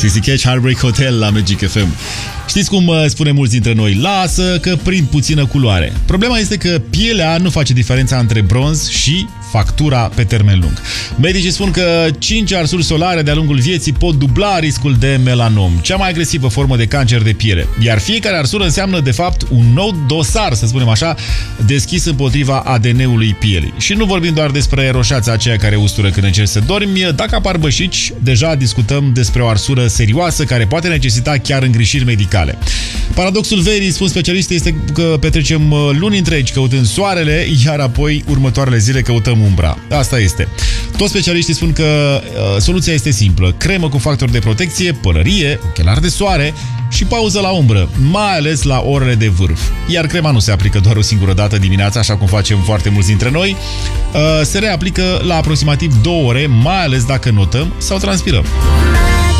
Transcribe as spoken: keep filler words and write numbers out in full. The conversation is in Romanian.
Sixty Catch, Heartbreak Hotel la Magic F M. Știți cum spune mulți dintre noi? Lasă că prind puțină culoare. Problema este că pielea nu face diferența între bronz și factura pe termen lung. Medicii spun că cinci arsuri solare de-a lungul vieții pot dubla riscul de melanom, cea mai agresivă formă de cancer de piele. Iar fiecare arsură înseamnă, de fapt, un nou dosar, să spunem așa, deschis împotriva A D N-ului pielii. Și nu vorbim doar despre roșața aceea care ustură când încerci să dormi. Dacă apar bășici, deja discutăm despre o arsură serioasă care poate necesita chiar îngrijiri medicale. Paradoxul verii, spun specialiștii, este că petrecem luni întregi căutând soarele, iar apoi următoarele zile căutăm umbra. Asta este. Toți specialiștii spun că uh, soluția este simplă. Cremă cu factor de protecție, pălărie, ochelari de soare și pauză la umbră, mai ales la orele de vârf. Iar crema nu se aplică doar o singură dată dimineața, așa cum facem foarte mulți dintre noi. Uh, se reaplică la aproximativ două ore, mai ales dacă notăm sau transpirăm.